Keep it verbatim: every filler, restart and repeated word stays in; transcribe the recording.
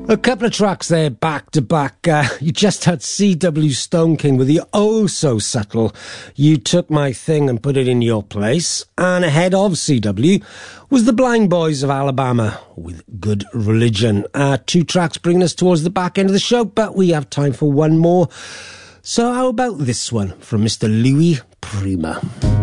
A couple of tracks there, back to back. Uh, you just had C W Stone King with the oh so subtle You Took My Thing and Put It In Your Place. And ahead of C W was the Blind Boys of Alabama with Good Religion. Uh, two tracks bringing us towards the back end of the show, but we have time for one more. So how about this one from Mister Louis Prima?